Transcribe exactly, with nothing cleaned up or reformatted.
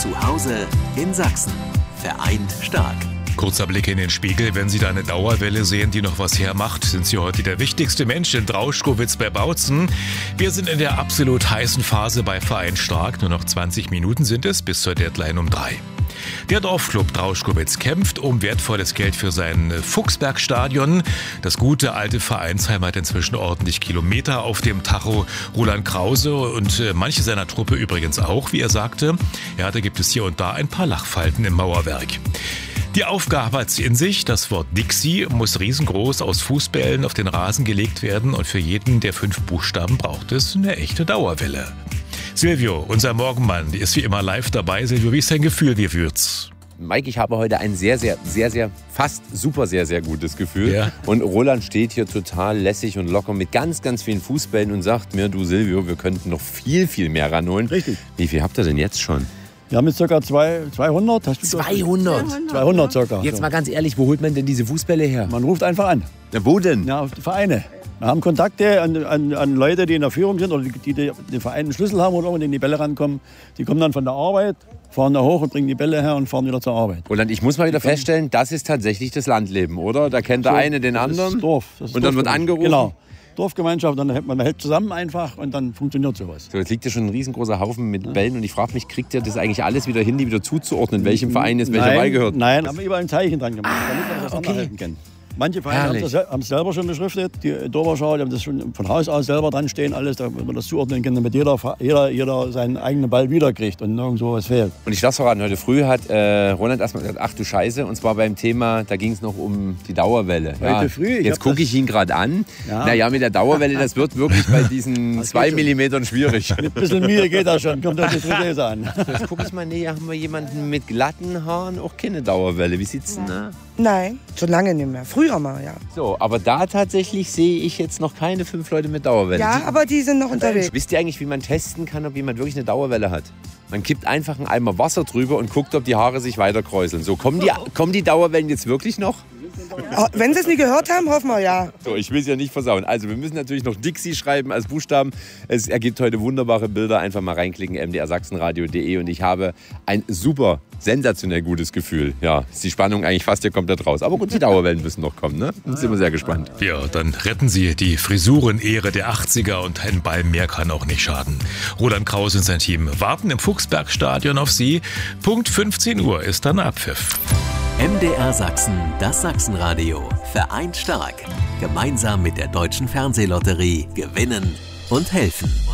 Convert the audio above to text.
Zu Hause in Sachsen. Vereint stark. Kurzer Blick in den Spiegel. Wenn Sie da eine Dauerwelle sehen, die noch was hermacht, sind Sie heute der wichtigste Mensch in Drauschkowitz bei Bautzen. Wir sind in der absolut heißen Phase bei Vereint stark. Nur noch zwanzig Minuten sind es bis zur Deadline um drei. Der Dorfclub Drauschkowitz kämpft um wertvolles Geld für sein Fuchsbergstadion. Das gute alte Vereinsheim hat inzwischen ordentlich Kilometer auf dem Tacho. Roland Krause und manche seiner Truppe übrigens auch, wie er sagte. Ja, da gibt es hier und da ein paar Lachfalten im Mauerwerk. Die Aufgabe hat es in sich. Das Wort Dixie muss riesengroß aus Fußbällen auf den Rasen gelegt werden und für jeden der fünf Buchstaben braucht es eine echte Dauerwelle. Silvio, unser Morgenmann, ist wie immer live dabei. Silvio, wie ist dein Gefühl, wie wird's? Mike, ich habe heute ein sehr, sehr, sehr, sehr, fast super, sehr, sehr gutes Gefühl. Ja. Und Roland steht hier total lässig und locker mit ganz, ganz vielen Fußbällen und sagt mir, du Silvio, wir könnten noch viel, viel mehr ranholen. Richtig. Wie viel habt ihr denn jetzt schon? Wir haben jetzt ca. zweihundert. Hast du zweihundert? zweihundert ca. Jetzt mal ganz ehrlich, wo holt man denn diese Fußbälle her? Man ruft einfach an. Na, wo denn? Ja, auf die Vereine. Wir haben Kontakte an, an, an Leute, die in der Führung sind oder die, die den Verein einen Schlüssel haben oder irgendwo in die Bälle rankommen. Die kommen dann von der Arbeit, fahren da hoch und bringen die Bälle her und fahren wieder zur Arbeit. Roland, ich muss mal wieder feststellen, das ist tatsächlich das Landleben, oder? Da kennt der So, eine den das anderen ist Dorf. Das ist und dann wird Dorfgemeinschaft. angerufen. Genau. Dorfgemeinschaft, dann hält man hält zusammen einfach und dann funktioniert sowas. So, jetzt liegt ja schon ein riesengroßer Haufen mit Bällen und ich frage mich, kriegt ihr das eigentlich alles wieder hin, die wieder zuzuordnen, welchem Verein jetzt welcher Nein, beigehört? Nein, haben wir überall ein Zeichen dran gemacht, damit man das okay. auseinanderhalten kann. Manche Vereine Herrlich. haben es selber schon beschriftet, die Doberschau, die haben das schon von Haus aus selber dran stehen, alles, damit man das zuordnen kann, damit jeder, jeder, jeder seinen eigenen Ball wiederkriegt und nirgendwo was fehlt. Und ich darf verraten, heute früh hat äh, Roland erstmal gesagt, ach du Scheiße, und zwar beim Thema, da ging es noch um die Dauerwelle. Heute früh? Ich Jetzt hab gucke das- ich ihn gerade an. Ja. Naja, mit der Dauerwelle, das wird wirklich bei diesen Das zwei geht schon. Millimetern schwierig. Mit ein bisschen Mühe geht das schon, kommt auf die Frisese an. Jetzt gucke ich mal näher, haben wir jemanden mit glatten Haaren, auch keine Dauerwelle. Wie sieht's denn da? Nein, schon lange nicht mehr. Früher mal, ja. So, aber da tatsächlich sehe ich jetzt noch keine fünf Leute mit Dauerwelle. Ja, aber die sind noch unterwegs. Wisst ihr eigentlich, wie man testen kann, ob jemand wirklich eine Dauerwelle hat? Man kippt einfach einen Eimer Wasser drüber und guckt, ob die Haare sich weiter kräuseln. So, kommen die, kommen die Dauerwellen jetzt wirklich noch? Oh, wenn sie es nie gehört haben, hoffen wir ja. So, ich will es ja nicht versauen. Also, wir müssen natürlich noch Dixie schreiben als Buchstaben. Es ergibt heute wunderbare Bilder. Einfach mal reinklicken, m d r sachsenradio punkt d e. Und ich habe ein super, sensationell gutes Gefühl. Ja, ist die Spannung eigentlich fast hier komplett raus. Aber gut, die Dauerwellen müssen noch kommen, ne? Dann sind wir sehr gespannt. Ja, dann retten Sie die Frisuren-Ehre der achtziger und ein Ball mehr kann auch nicht schaden. Roland Krause und sein Team warten im Fuchsbergstadion auf Sie. Punkt fünfzehn Uhr ist dann Abpfiff. M D R Sachsen, das Sachsenradio. Vereint stark. Gemeinsam mit der Deutschen Fernsehlotterie gewinnen und helfen.